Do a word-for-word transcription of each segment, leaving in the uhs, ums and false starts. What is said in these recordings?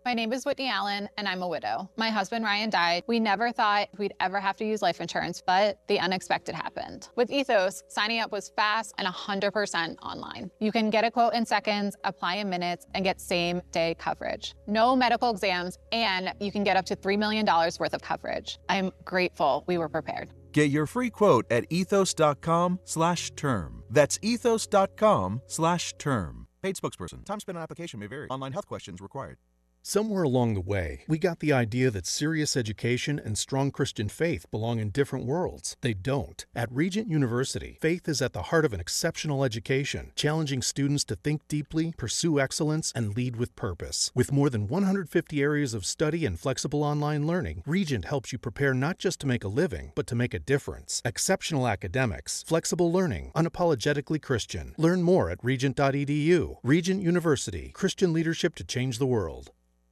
My name is Whitney Allen, and I'm a widow. My husband, Ryan, died. We never thought we'd ever have to use life insurance, but the unexpected happened. With Ethos, signing up was fast and one hundred percent online. You can get a quote in seconds, apply in minutes, and get same-day coverage. No medical exams, and you can get up to three million dollars worth of coverage. I'm grateful we were prepared. Get your free quote at ethos.com slash term. That's ethos.com slash term. Paid spokesperson. Time spent on application may vary. Online health questions required. Somewhere along the way, we got the idea that serious education and strong Christian faith belong in different worlds. They don't. At Regent University, faith is at the heart of an exceptional education, challenging students to think deeply, pursue excellence, and lead with purpose. With more than one hundred fifty areas of study and flexible online learning, Regent helps you prepare not just to make a living, but to make a difference. Exceptional academics, flexible learning, unapologetically Christian. Learn more at regent dot e d u. Regent University, Christian leadership to change the world.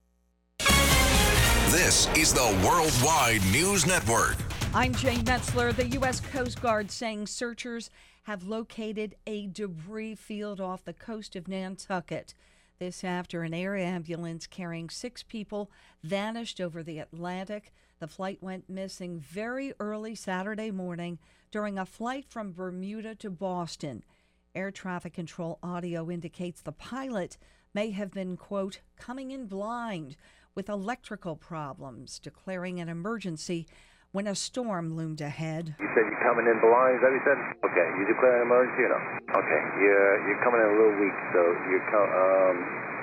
This is the Worldwide News Network. I'm Jane Metzler. The U S Coast Guard saying searchers have located a debris field off the coast of Nantucket. This after an air ambulance carrying six people vanished over the Atlantic. The flight went missing very early Saturday morning during a flight from Bermuda to Boston. Air traffic control audio indicates the pilot may have been, quote, coming in blind with electrical problems, declaring an emergency when a storm loomed ahead. You said you're coming in blind, is that what you said? Okay, you declare an emergency or no? Okay, you're, you're coming in a little weak, so you're, co- um,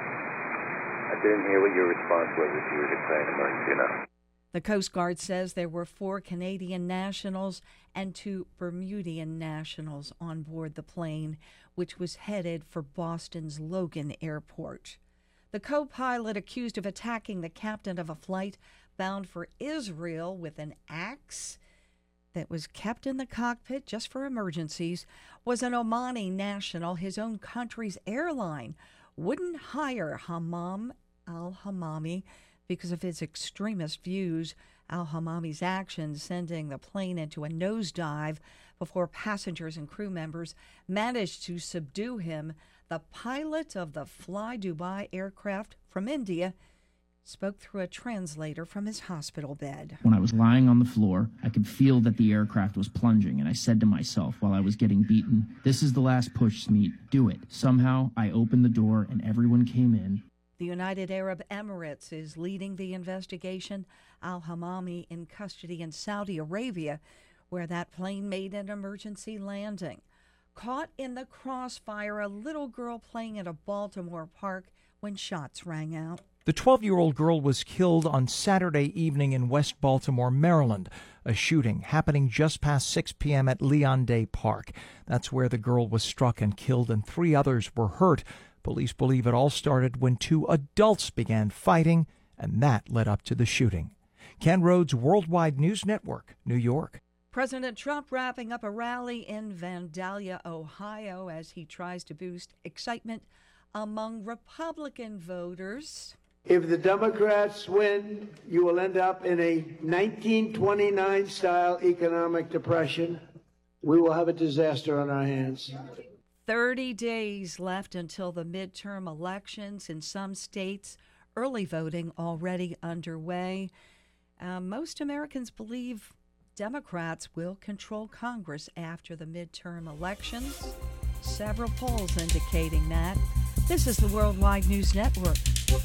I didn't hear what your response was, if you were declaring an emergency or not. The Coast Guard says there were four Canadian nationals and two Bermudian nationals on board the plane, which was headed for Boston's Logan Airport. The co-pilot accused of attacking the captain of a flight bound for Israel with an axe that was kept in the cockpit just for emergencies was an Omani national. His own country's airline wouldn't hire Hammam al-Hamami because of his extremist views. Al-Hamami's actions sending the plane into a nosedive before passengers and crew members managed to subdue him. The pilot of the Fly Dubai aircraft from India spoke through a translator from his hospital bed. When I was lying on the floor, I could feel that the aircraft was plunging, and I said to myself while I was getting beaten, "This is the last push, Smeet. Do it." Somehow, I opened the door, and everyone came in. The United Arab Emirates is leading the investigation. Al-Hamami in custody in Saudi Arabia, where that plane made an emergency landing. Caught in the crossfire, a little girl playing at a Baltimore park when shots rang out. The twelve-year-old girl was killed on Saturday evening in West Baltimore, Maryland. A shooting happening just past six p.m. at Leon Day Park. That's where the girl was struck and killed, and three others were hurt. Police believe it all started when two adults began fighting, and that led up to the shooting. Ken Rhodes, Worldwide News Network, New York. President Trump wrapping up a rally in Vandalia, Ohio, as he tries to boost excitement among Republican voters. If the Democrats win, you will end up in a nineteen twenty-nine style economic depression. We will have a disaster on our hands. thirty days left until the midterm elections in some states. Early voting already underway. Uh, most Americans believe Democrats will control Congress after the midterm elections. Several polls indicating that. This is the Worldwide News Network.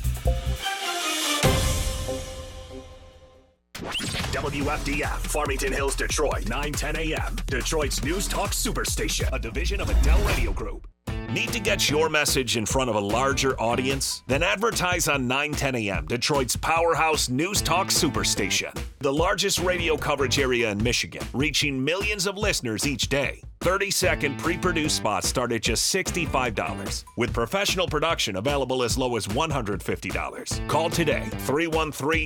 W F D F, Farmington Hills, Detroit, nine ten a.m. Detroit's News Talk Superstation, a division of Adele Radio Group. Need to get your message in front of a larger audience? Then advertise on nine ten a.m., Detroit's powerhouse News Talk Superstation. The largest radio coverage area in Michigan, reaching millions of listeners each day. thirty-second pre-produced spots start at just sixty-five dollars, with professional production available as low as one hundred fifty dollars. Call today, three one three,